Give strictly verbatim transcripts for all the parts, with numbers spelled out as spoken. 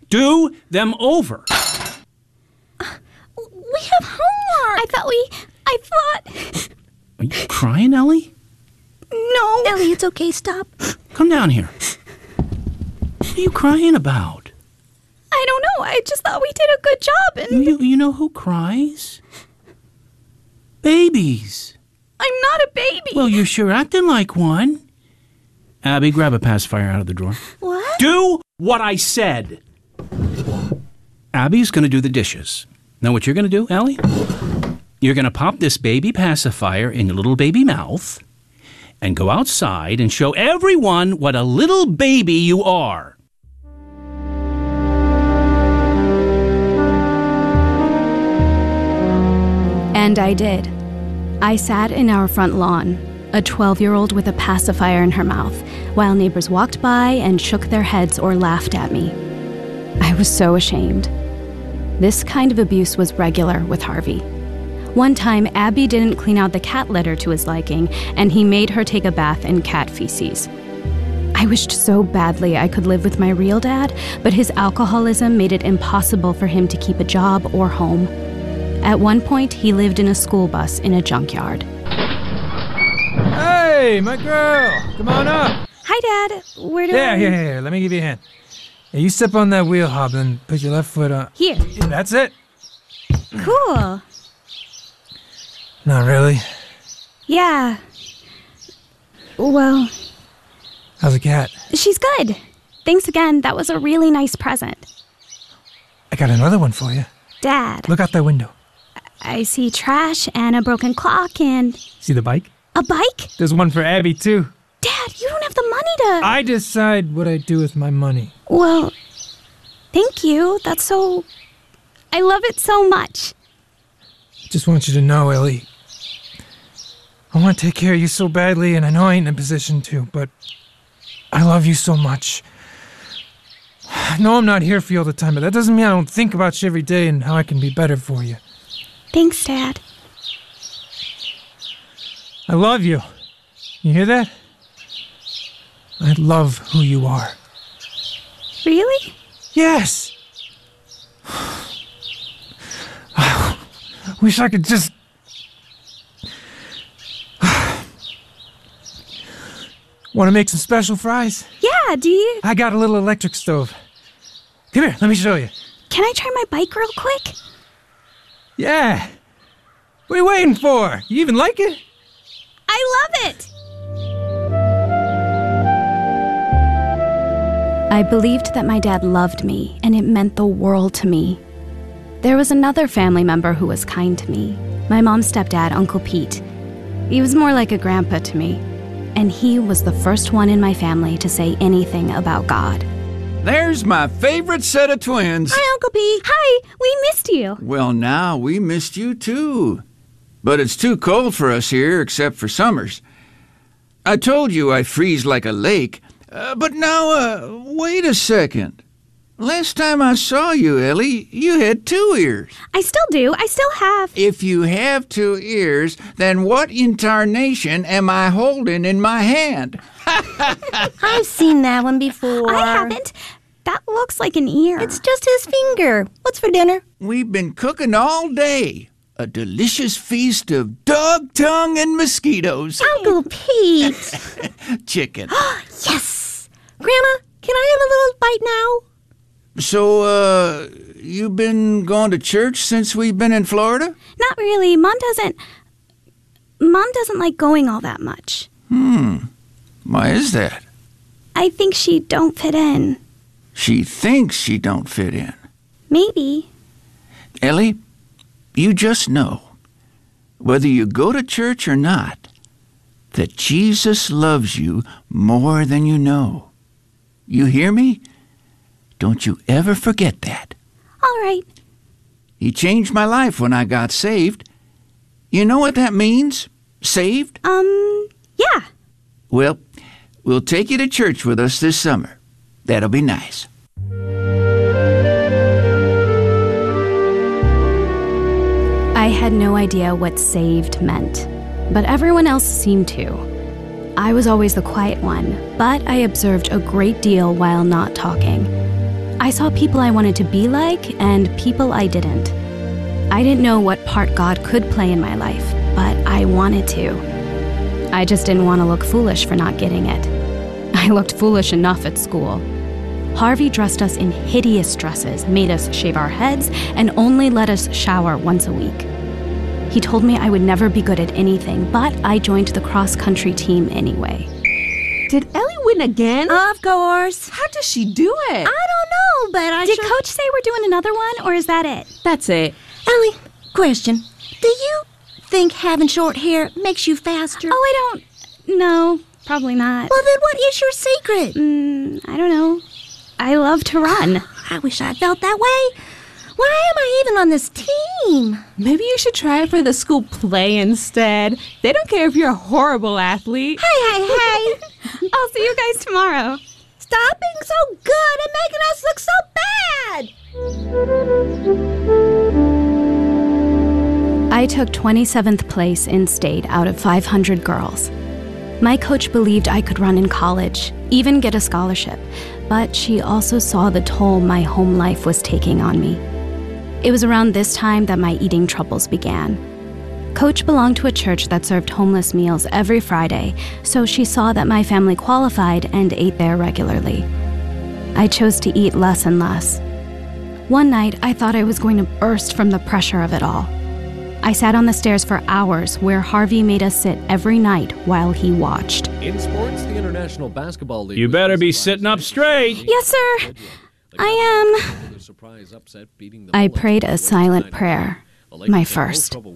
Do them over. We have homework. I thought we... I thought... Are you crying, Ellie? No. Ellie, it's okay. Stop. Come down here. What are you crying about? I don't know. I just thought we did a good job and... You, you know who cries? Babies. I'm not a baby. Well, you're sure acting like one. Abby, grab a pacifier out of the drawer. What? Do what I said. Abby's going to do the dishes. Know what you're going to do, Ellie? You're going to pop this baby pacifier in your little baby mouth and go outside and show everyone what a little baby you are. And I did. I sat in our front lawn, a twelve-year-old with a pacifier in her mouth, while neighbors walked by and shook their heads or laughed at me. I was so ashamed. This kind of abuse was regular with Harvey. One time, Abby didn't clean out the cat litter to his liking, and he made her take a bath in cat feces. I wished so badly I could live with my real dad, but his alcoholism made it impossible for him to keep a job or home. At one point, he lived in a school bus in a junkyard. Hey, my girl! Come on up! Hi, Dad. Where do Yeah, I... here, here, let me give you a hand. Hey, you step on that wheel, Hob, and put your left foot on... Here. Yeah, that's it. Cool. Not really. Yeah. Well... How's the cat? She's good. Thanks again. That was a really nice present. I got another one for you. Dad. Look out that window. I see trash and a broken clock and... See the bike? A bike? There's one for Abby, too. Dad, you don't have the money to... I decide what I do with my money. Well, thank you. That's so... I love it so much. Just want you to know, Ellie. I want to take care of you so badly, and I know I ain't in a position to, but I love you so much. I know I'm not here for you all the time, but that doesn't mean I don't think about you every day and how I can be better for you. Thanks, Dad. I love you. You hear that? I love who you are. Really? Yes! I wish I could just... Want to make some special fries? Yeah, do you? I got a little electric stove. Come here, let me show you. Can I try my bike real quick? Yeah. What are you waiting for? You even like it? I love it! I believed that my dad loved me, and it meant the world to me. There was another family member who was kind to me. My mom's stepdad, Uncle Pete. He was more like a grandpa to me. And he was the first one in my family to say anything about God. There's my favorite set of twins. Hi, Uncle Pete. Hi, we missed you. Well, now we missed you too. But it's too cold for us here, except for summers. I told you I freeze like a lake, uh, but now, uh, wait a second. Last time I saw you, Ellie, you had two ears. I still do. I still have. If you have two ears, then what incarnation am I holding in my hand? I've seen that one before. I haven't. That looks like an ear. It's just his finger. What's for dinner? We've been cooking all day. A delicious feast of dog tongue and mosquitoes. Uncle Pete. Chicken. Yes. Grandma, can I have a little bite now? So, uh, you been going to church since we've been in Florida? Not really. Mom doesn't... Mom doesn't like going all that much. Hmm. Why is that? I think she don't fit in. She thinks she don't fit in. Maybe. Ellie, you just know, whether you go to church or not, that Jesus loves you more than you know. You hear me? Don't you ever forget that. All right. He changed my life when I got saved. You know what that means? Saved? Um, yeah. Well, we'll take you to church with us this summer. That'll be nice. I had no idea what saved meant, but everyone else seemed to. I was always the quiet one, but I observed a great deal while not talking. I saw people I wanted to be like and people I didn't. I didn't know what part God could play in my life, but I wanted to. I just didn't want to look foolish for not getting it. I looked foolish enough at school. Harvey dressed us in hideous dresses, made us shave our heads, and only let us shower once a week. He told me I would never be good at anything, but I joined the cross-country team anyway. Did Ellie win again? Of course. How does she do it? I don't know, but I Did sure... Coach say we're doing another one, or is that it? That's it. Ellie, question. Do you think having short hair makes you faster? Oh, I don't... No, probably not. Well, then what is your secret? Mm, I don't know. I love to run. I wish I felt that way. Why am I even on this team? Maybe you should try it for the school play instead. They don't care if you're a horrible athlete. Hey, hey, hey. I'll see you guys tomorrow. Stop being so good and making us look so bad. I took twenty-seventh place in state out of five hundred girls. My coach believed I could run in college, even get a scholarship, but she also saw the toll my home life was taking on me. It was around this time that my eating troubles began. Coach belonged to a church that served homeless meals every Friday, so she saw that my family qualified and ate there regularly. I chose to eat less and less. One night, I thought I was going to burst from the pressure of it all. I sat on the stairs for hours where Harvey made us sit every night while he watched. In sports, the International Basketball League. You better be sitting up straight. Yes, sir. I am. I prayed a silent prayer, my first. God,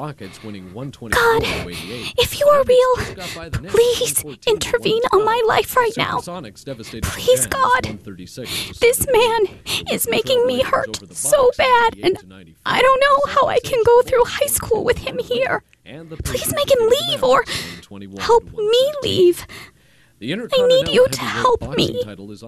if you are real, please intervene on my life right now. Please, God. This man is making me hurt so bad, and I don't know how I can go through high school with him here. Please make him leave or help me leave. I need you to help me.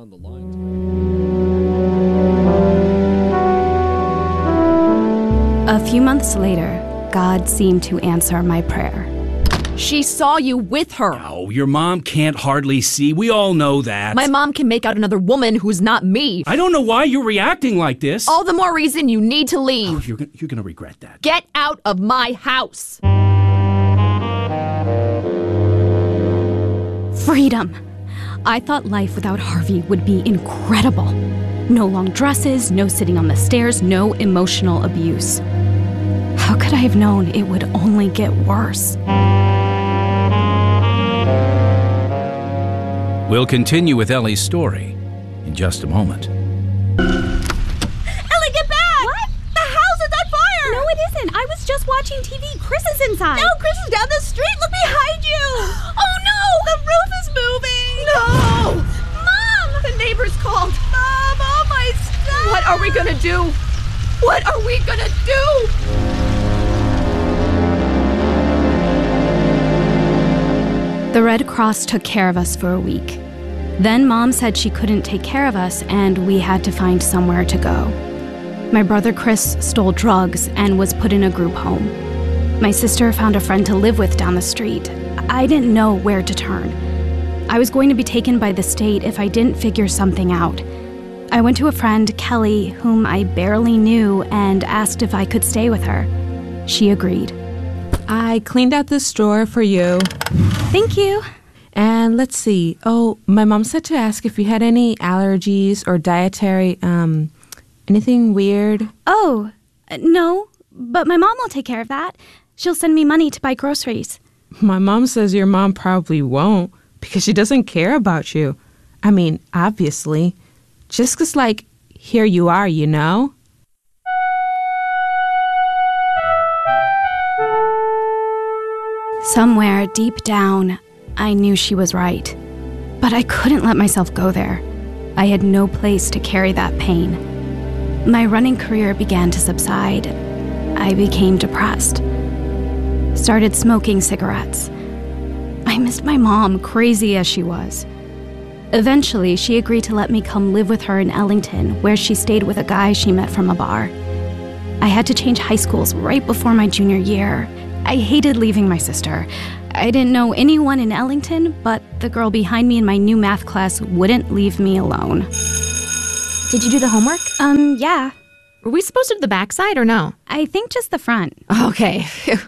A few months later, God seemed to answer my prayer. She saw you with her. Oh, your mom can't hardly see. We all know that. My mom can make out another woman who's not me. I don't know why you're reacting like this. All the more reason you need to leave. Oh, you're, you're going to regret that. Get out of my house. Freedom. I thought life without Harvey would be incredible. No long dresses, no sitting on the stairs, no emotional abuse. How could I have known it would only get worse? We'll continue with Ellie's story in just a moment. Ellie, get back! What? The house is on fire! No, it isn't. I was just watching T V. Chris is inside. No, Chris is down the street. Look behind you. Oh, no! The roof is moving. No! Mom! The neighbors called. Mom, all my stuff! What are we gonna do? What are we gonna do? The Red Cross took care of us for a week. Then Mom said she couldn't take care of us and we had to find somewhere to go. My brother Chris stole drugs and was put in a group home. My sister found a friend to live with down the street. I didn't know where to turn. I was going to be taken by the state if I didn't figure something out. I went to a friend, Kelly, whom I barely knew, and asked if I could stay with her. She agreed. I cleaned out this drawer for you. Thank you. And let's see. Oh, my mom said to ask if you had any allergies or dietary, um, anything weird. Oh, uh, no, but my mom will take care of that. She'll send me money to buy groceries. My mom says your mom probably won't because she doesn't care about you. I mean, obviously. Just 'cause, like, here you are, you know? Somewhere deep down, I knew she was right. But I couldn't let myself go there. I had no place to carry that pain. My running career began to subside. I became depressed. Started smoking cigarettes. I missed my mom, crazy as she was. Eventually, she agreed to let me come live with her in Ellington, where she stayed with a guy she met from a bar. I had to change high schools right before my junior year. I hated leaving my sister. I didn't know anyone in Ellington, but the girl behind me in my new math class wouldn't leave me alone. Did you do the homework? Um, yeah. Were we supposed to do the backside or no? I think just the front. Okay.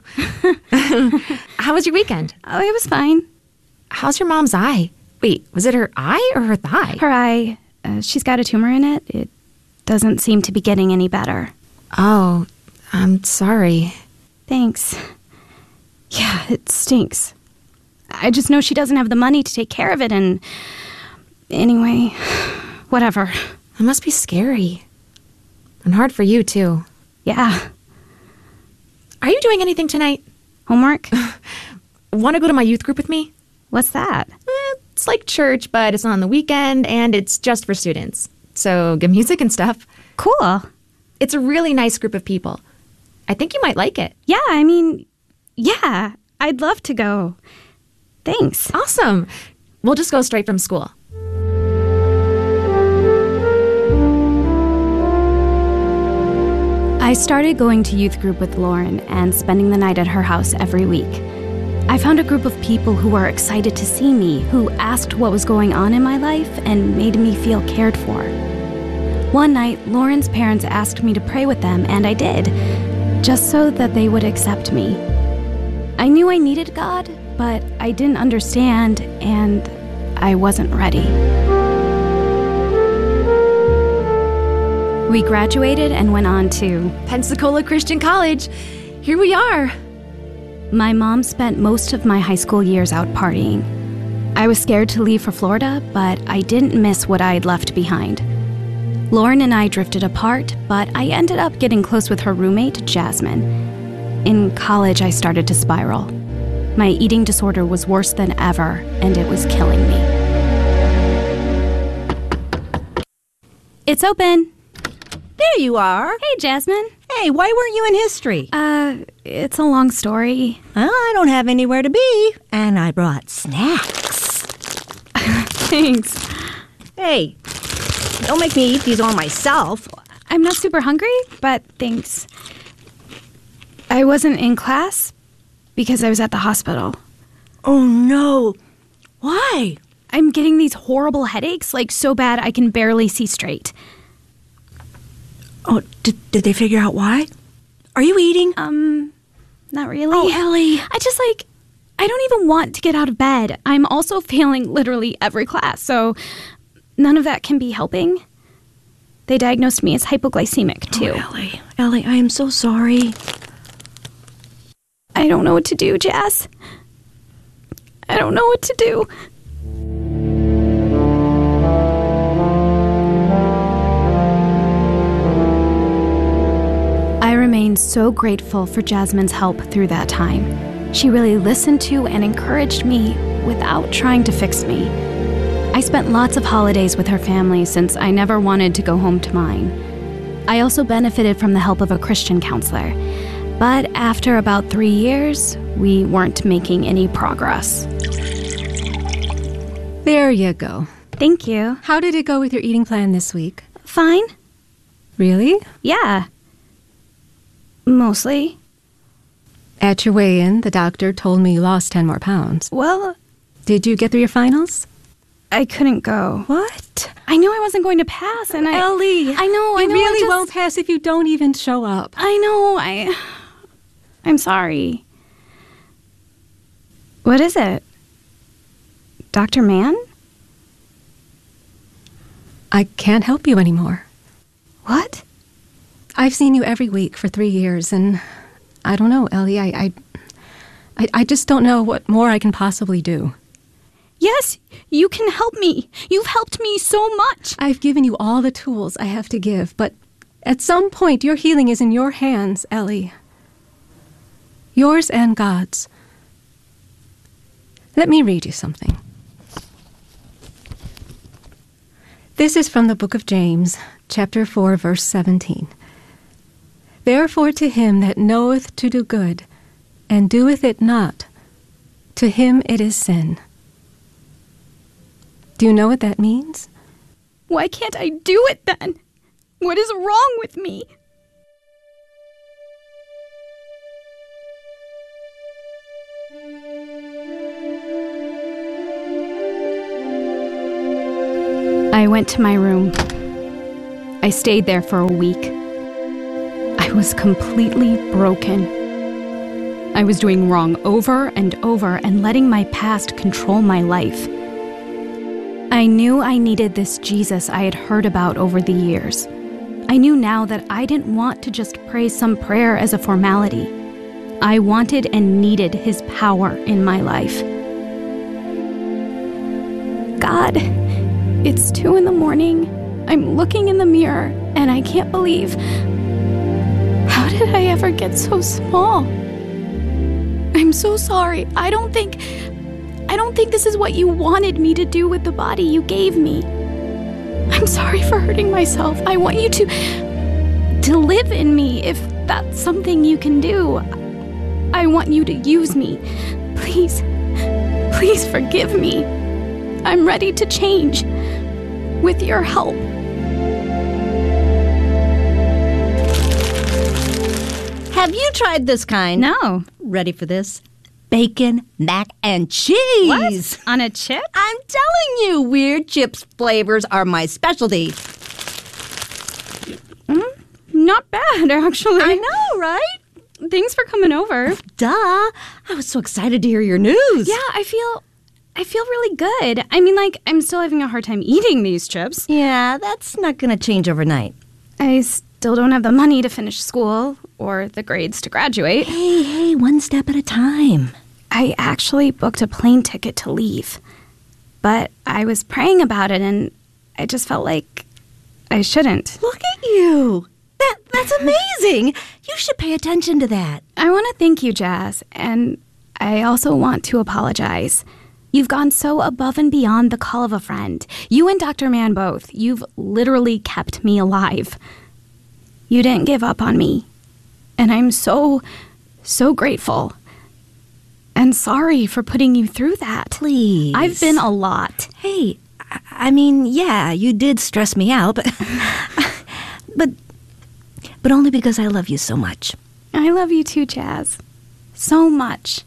How was your weekend? Oh, it was fine. How's your mom's eye? Wait, was it her eye or her thigh? Her eye, uh, she's got a tumor in it. It doesn't seem to be getting any better. Oh, I'm sorry. Thanks. Yeah, it stinks. I just know she doesn't have the money to take care of it, and anyway, whatever. It must be scary. And hard for you, too. Yeah. Are you doing anything tonight? Homework? Want to go to my youth group with me? What's that? Eh, it's like church, but it's on the weekend, and it's just for students. So, good music and stuff. Cool. It's a really nice group of people. I think you might like it. Yeah, I mean, yeah, I'd love to go. Thanks. Awesome. We'll just go straight from school. I started going to youth group with Lauren and spending the night at her house every week. I found a group of people who were excited to see me, who asked what was going on in my life and made me feel cared for. One night, Lauren's parents asked me to pray with them, and I did, just so that they would accept me. I knew I needed God, but I didn't understand, and I wasn't ready. We graduated and went on to Pensacola Christian College. Here we are. My mom spent most of my high school years out partying. I was scared to leave for Florida, but I didn't miss what I had left behind. Lauren and I drifted apart, but I ended up getting close with her roommate, Jasmine. In college, I started to spiral. My eating disorder was worse than ever, and it was killing me. It's open. There you are. Hey, Jasmine. Hey, why weren't you in history? Uh, it's a long story. Well, I don't have anywhere to be, and I brought snacks. Thanks. Hey, don't make me eat these all myself. I'm not super hungry, but thanks. I wasn't in class because I was at the hospital. Oh, no. Why? I'm getting these horrible headaches, like so bad I can barely see straight. Oh, did, did they figure out why? Are you eating? Um, not really. Oh, Ellie. I just, like, I don't even want to get out of bed. I'm also failing literally every class, so none of that can be helping. They diagnosed me as hypoglycemic, too. Oh, Ellie. Ellie, I am so sorry. I don't know what to do, Jazz. I don't know what to do. I remained so grateful for Jasmine's help through that time. She really listened to and encouraged me without trying to fix me. I spent lots of holidays with her family since I never wanted to go home to mine. I also benefited from the help of a Christian counselor. But after about three years, we weren't making any progress. There you go. Thank you. How did it go with your eating plan this week? Fine. Really? Yeah. Mostly. At your weigh-in, the doctor told me you lost ten more pounds. Well, did you get through your finals? I couldn't go. What? I knew I wasn't going to pass, and I... Ellie! I know, I you know. really I just, won't pass if you don't even show up. I know, I... I'm sorry. What is it? Doctor Mann? I can't help you anymore. What? I've seen you every week for three years, and I don't know, Ellie. I, I, I, I just don't know what more I can possibly do. Yes, you can help me. You've helped me so much. I've given you all the tools I have to give, but at some point, your healing is in your hands, Ellie. Yours and God's. Let me read you something. This is from the book of James, chapter four, verse seventeen. Therefore to him that knoweth to do good, and doeth it not, to him it is sin. Do you know what that means? Why can't I do it then? What is wrong with me? I went to my room. I stayed there for a week. I was completely broken. I was doing wrong over and over and letting my past control my life. I knew I needed this Jesus I had heard about over the years. I knew now that I didn't want to just pray some prayer as a formality. I wanted and needed his power in my life. God, it's two in the morning. I'm looking in the mirror and I can't believe, how did I ever get so small? I'm so sorry. I don't think, I don't think this is what you wanted me to do with the body you gave me. I'm sorry for hurting myself. I want you to, to live in me if that's something you can do. I want you to use me. Please, please forgive me. I'm ready to change with your help. Have you tried this kind? No. Ready for this? Bacon, mac, and cheese. What? On a chip? I'm telling you, weird chips flavors are my specialty. Mm, not bad, actually. I know, right? Thanks for coming over. Duh. I was so excited to hear your news. Yeah, I feel... I feel really good. I mean, like, I'm still having a hard time eating these chips. Yeah, that's not going to change overnight. I still don't have the money to finish school or the grades to graduate. Hey, hey, one step at a time. I actually booked a plane ticket to leave. But I was praying about it, and I just felt like I shouldn't. Look at you. That That's amazing. You should pay attention to that. I want to thank you, Jazz, and I also want to apologize. You've gone so above and beyond the call of a friend. You and Doctor Mann both. You've literally kept me alive. You didn't give up on me. And I'm so, so grateful. And sorry for putting you through that. Please. I've been a lot. Hey, I, I mean, yeah, you did stress me out, but, but, but only because I love you so much. I love you too, Jazz. So much.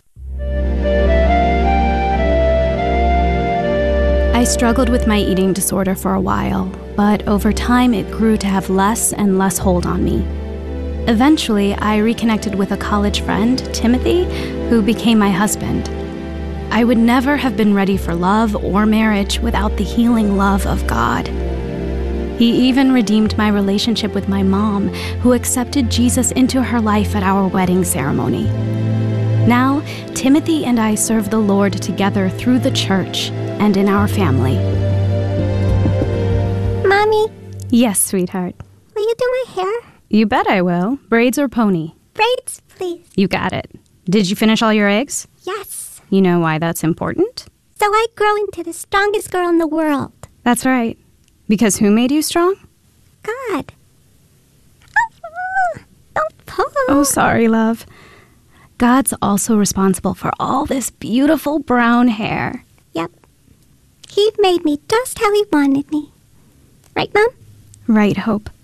I struggled with my eating disorder for a while, but over time it grew to have less and less hold on me. Eventually, I reconnected with a college friend, Timothy, who became my husband. I would never have been ready for love or marriage without the healing love of God. He even redeemed my relationship with my mom, who accepted Jesus into her life at our wedding ceremony. Now, Timothy and I serve the Lord together through the church and in our family. Mommy? Yes, sweetheart. Will you do my hair? You bet I will. Braids or pony? Braids, please. You got it. Did you finish all your eggs? Yes. You know why that's important? So I grow into the strongest girl in the world. That's right. Because who made you strong? God. Oh, don't pull. Oh, sorry, love. God's also responsible for all this beautiful brown hair. Yep. He made me just how he wanted me. Right, Mom? Right, Hope.